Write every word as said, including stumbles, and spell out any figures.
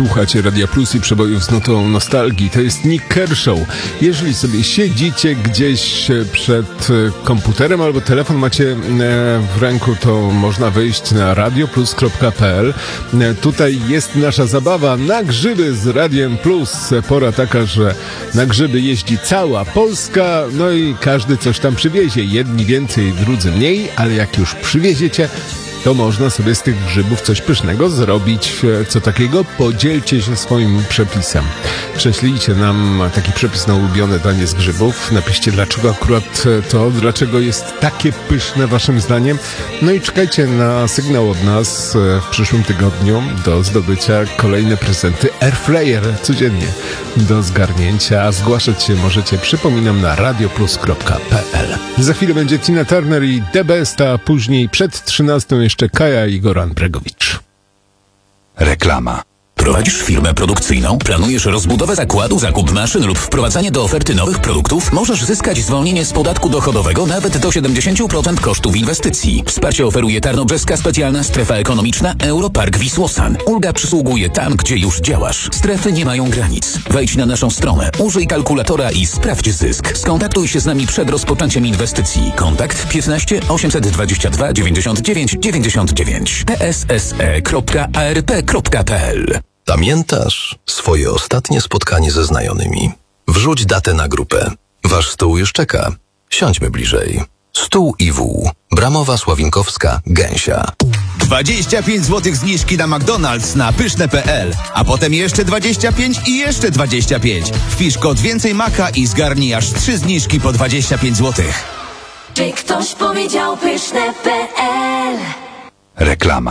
Słuchacie Radia Plus i przebojów z notą nostalgii. To jest Nick Kershaw. Jeżeli sobie siedzicie gdzieś przed komputerem albo telefon macie w ręku, to można wejść na radioplus kropka pe el. Tutaj jest nasza zabawa na grzyby z Radiem Plus. Pora taka, że na grzyby jeździ cała Polska, no i każdy coś tam przywiezie. Jedni więcej, drudzy mniej, ale jak już przywieziecie, to można sobie z tych grzybów coś pysznego zrobić. Co takiego? Podzielcie się swoim przepisem. Prześlijcie nam taki przepis na ulubione danie z grzybów. Napiszcie, dlaczego akurat to, dlaczego jest takie pyszne waszym zdaniem. No i czekajcie na sygnał od nas w przyszłym tygodniu do zdobycia kolejne prezenty Airfryer codziennie do zgarnięcia. Zgłaszać się możecie, przypominam, na radioplus kropka pe el. Za chwilę będzie Tina Turner i The Best, a później przed trzynastą jeszcze Kaja i Goran Bregowicz. Reklama. Prowadzisz firmę produkcyjną? Planujesz rozbudowę zakładu, zakup maszyn lub wprowadzanie do oferty nowych produktów? Możesz zyskać zwolnienie z podatku dochodowego nawet do siedemdziesiąt procent kosztów inwestycji. Wsparcie oferuje Tarnobrzeska Specjalna Strefa Ekonomiczna Europark Wisłosan. Ulga przysługuje tam, gdzie już działasz. Strefy nie mają granic. Wejdź na naszą stronę, użyj kalkulatora i sprawdź zysk. Skontaktuj się z nami przed rozpoczęciem inwestycji. Kontakt piętnaście osiemset dwadzieścia dwa dziewięćdziesiąt dziewięć dziewięćdziesiąt dziewięć p s s e kropka a r p kropka p l. Pamiętasz swoje ostatnie spotkanie ze znajomymi? Wrzuć datę na grupę. Wasz stół już czeka. Siądźmy bliżej. Stół i wół. Bramowa, Sławinkowska, Gęsia. dwadzieścia pięć złotych zniżki na McDonald's na pyszne kropka pe el. A potem jeszcze dwadzieścia pięć i jeszcze dwadzieścia pięć. Wpisz kod więcej maka i zgarnij aż trzy zniżki po dwadzieścia pięć złotych. Czy ktoś powiedział pyszne kropka pe el? Reklama.